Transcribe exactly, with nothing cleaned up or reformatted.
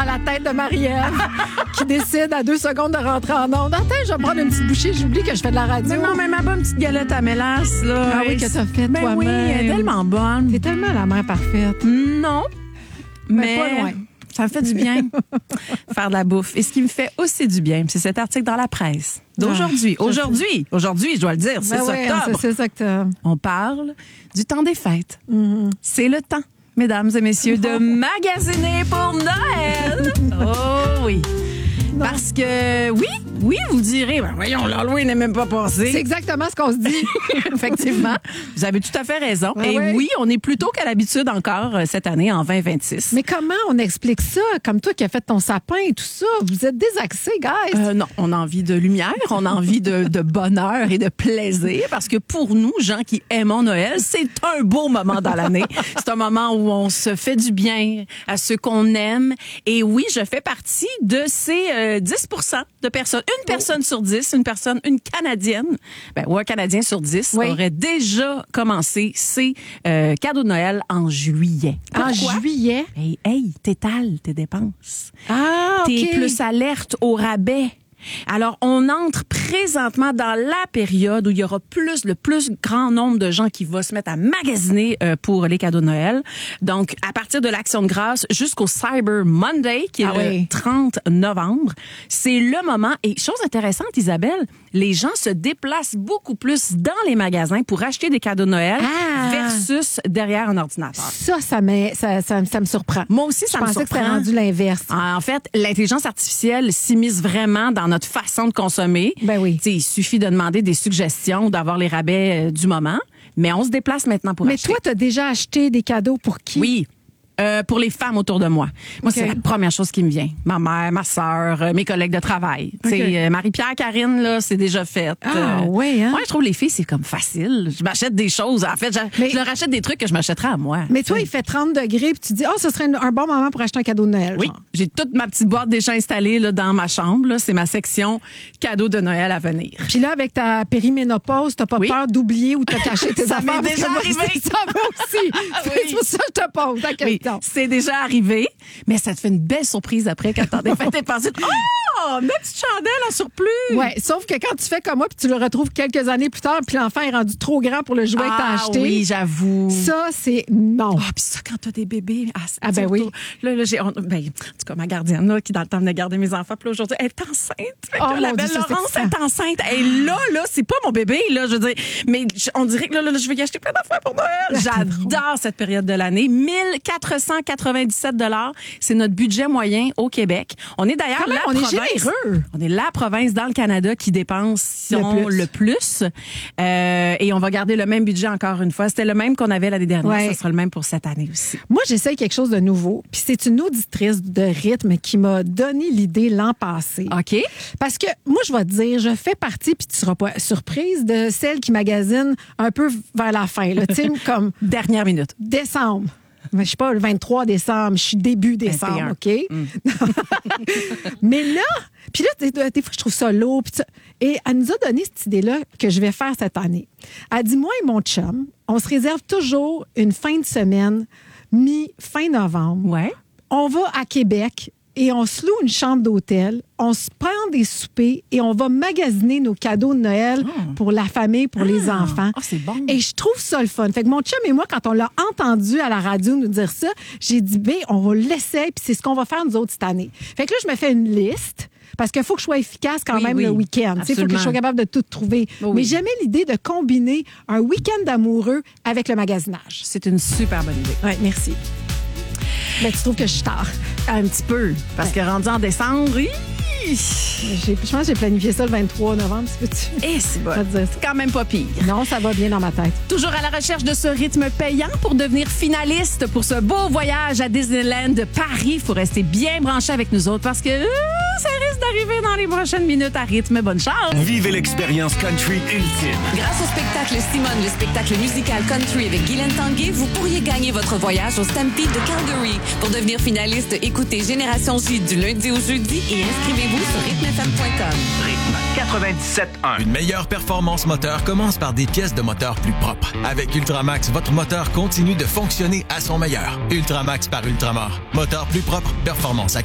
la tête de Marie-Ève qui décide à deux secondes de rentrer en onde. Attends, je vais prendre une petite bouchée. J'oublie que je fais de la radio. Mais non, mais ma bonne petite galette à mélasse, là. Ah oui, que t'as fait ben toi-même. oui, elle est tellement bonne. T'es tellement la mère parfaite. Non, mais, Mais pas loin. ça me fait du bien faire de la bouffe. Et ce qui me fait aussi du bien, c'est cet article dans la presse d'aujourd'hui. Ah, je aujourd'hui, aujourd'hui, je dois le dire, c'est Ben ouais, octobre. c'est six octobre. On parle du temps des fêtes. Mm-hmm. C'est le temps, mesdames et messieurs, de magasiner pour Noël. Oh oui. Non. Parce que, oui, oui, vous direz, ben voyons, l'Halloween n'est même pas passé. C'est exactement ce qu'on se dit. Effectivement. Vous avez tout à fait raison. Ben Et oui. oui, on est plus tôt qu'à l'habitude encore euh, cette année, en vingt vingt-six. Mais comment on explique ça? Comme toi qui as fait ton sapin et tout ça, vous êtes désaxés, guys. Euh, non, on a envie de lumière, on a envie de, de bonheur et de plaisir parce que pour nous, gens qui aimons Noël, c'est un beau moment dans l'année. C'est un moment où on se fait du bien à ceux qu'on aime. Et oui, je fais partie de ces euh, dix pour cent de personnes, une personne sur dix, une personne, une Canadienne, ben, ou un Canadien sur dix Oui. aurait déjà commencé ses euh, cadeaux de Noël en juillet. En Pourquoi? juillet. Hey, hey, t'étales tes dépenses. Ah, OK. T'es plus alerte au rabais. Alors, on entre présentement dans la période où il y aura plus, le plus grand nombre de gens qui vont se mettre à magasiner euh, pour les cadeaux de Noël. Donc, à partir de l'Action de grâce jusqu'au Cyber Monday, qui est Ah le oui. trente novembre, c'est le moment. Et chose intéressante, Isabelle, les gens se déplacent beaucoup plus dans les magasins pour acheter des cadeaux de Noël Ah. versus derrière un ordinateur. Ça, ça, me, ça, ça, ça me surprend. Moi aussi, ça Je me pensais que c'était surprend. rendu l'inverse. En fait, l'intelligence artificielle s'immisce vraiment dans notre façon de consommer. Ben oui. T'sais, il suffit de demander des suggestions, d'avoir les rabais euh, du moment, mais on se déplace maintenant pour Mais acheter. toi, tu as déjà acheté des cadeaux pour qui? Oui. Euh, pour les femmes autour de moi. Moi, OK. c'est la première chose qui me vient. Ma mère, ma sœur, euh, mes collègues de travail. Tu sais, OK. euh, Marie-Pierre, Karine, là, c'est déjà fait. Ah, ouais, hein? Moi, je trouve les filles, c'est comme facile. Je m'achète des choses. En fait, je, Mais- je leur achète des trucs que je m'achèterais à moi. Mais toi, Tu il sais. fait trente degrés, puis tu dis, oh, ce serait un, un bon moment pour acheter un cadeau de Noël. Oui, genre. j'ai toute ma petite boîte déjà installée là, dans ma chambre. Là. C'est ma section cadeaux de Noël à venir. Puis là, avec ta périménopause, t'as pas Oui. peur d'oublier ou t'as caché tes Ça m'est affaires? déjà Parce que moi, arrivé. c'est ça moi aussi. Oui. C'est pour ça que je te pose la Oui, question. c'est déjà arrivé, mais ça te fait une belle surprise après quand t'en as fait tes pensées. Oh, ma petite chandelle en surplus! Ouais, sauf que quand tu fais comme moi, puis tu le retrouves quelques années plus tard, puis l'enfant est rendu trop grand pour le jouet que t'as Ah acheté. oui, j'avoue. Ça, c'est non. Ah, puis ça, quand t'as des bébés. Ah, c'est Ah, ben oui. Là, là, j'ai, on- ben, en tout cas, ma gardienne, là, qui dans le temps venait garder mes enfants, puis là, aujourd'hui, elle est enceinte. Fait que Oh, là, la mon belle Dieu, ça, c'est Laurence excitant. est enceinte. Et là, là, c'est pas mon bébé, là, je veux dire. Mais je- on dirait que là, là, là, je vais y acheter plein d'affaires pour Noël. J'adore cette période de l'année. mille quatre cent quatre-vingt-dix-sept dollars, c'est notre budget moyen au Québec. On est d'ailleurs Quand même, la on est province. généreux. On est la province dans le Canada qui dépense Le plus. le plus. Euh, et on va garder le même budget encore une fois. C'était le même qu'on avait l'année dernière. Ouais. Ça sera le même pour cette année aussi. Moi, j'essaye quelque chose de nouveau. Puis c'est une auditrice de rythme qui m'a donné l'idée l'an passé. OK? Parce que moi, je vais te dire, je fais partie, puis tu seras pas surprise, de celle qui magasine un peu vers la fin. Là, tu sais, comme Dernière minute. décembre. Mais je suis pas le vingt-trois décembre, je suis début décembre, OK? Mais là, puis là, des, des fois, je trouve ça lourd. puis ça- Et elle nous a donné cette idée-là que je vais faire cette année. Elle dit, moi et mon chum, on se réserve toujours une fin de semaine, mi-fin novembre. Ouais. On va à Québec et on se loue une chambre d'hôtel, on se prend des soupers et on va magasiner nos cadeaux de Noël pour la famille, pour les enfants. Ah, c'est bon. Et je trouve ça le fun. Fait que mon chum et moi, quand on l'a entendu à la radio nous dire ça, j'ai dit, ben, on va l'essayer, puis c'est ce qu'on va faire nous autres cette année. Fait que là, je me fais une liste. Parce qu'il faut que je sois efficace quand Oui, même oui, le week-end. Il faut que absolument. je sois capable de tout trouver. Oui. Mais j'aimais l'idée de combiner un week-end d'amoureux avec le magasinage. C'est une super bonne idée. Oui, merci. Mais tu trouves que je suis tard? Un petit peu. Parce que rendu en décembre, hi, J'ai- Je pense que j'ai planifié ça le vingt-trois novembre, si peux-tu? et c'est bon. Pas te dire ça. C'est quand même pas pire. Non, ça va bien dans ma tête. Toujours à la recherche de ce rythme payant pour devenir finaliste pour ce beau voyage à Disneyland de Paris. Il faut rester bien branché avec nous autres parce que euh, ça risque d'arriver dans les prochaines minutes à rythme. Bonne chance! Vivez l'expérience country ultime. Grâce au spectacle Simone, le spectacle musical country avec Guylaine Tanguay, vous pourriez gagner votre voyage au Stampede de Calgary. Pour devenir finaliste, écoutez Génération J du lundi au jeudi et inscrivez-vous sur rythme f m point com. Rythme quatre-vingt-dix-sept un. Une meilleure performance moteur commence par des pièces de moteur plus propres. Avec Ultramax, votre moteur continue de fonctionner à son meilleur. Ultramax par Ultramar. Moteur plus propre, performance